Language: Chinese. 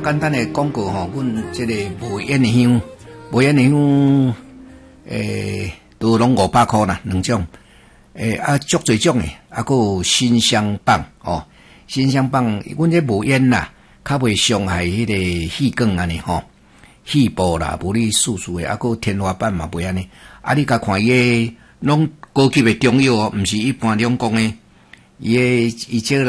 简单的广告吼，阮这个无烟的香，都拢500块啦，两种。足侪种诶，还有新香棒哦，新香棒，阮这无烟啦，较袂伤害迄个气管安尼吼，气部啦，无你簌簌诶，还有天花板嘛袂安尼。啊，你甲看伊个拢高级诶中药哦，毋是一般两讲诶，伊这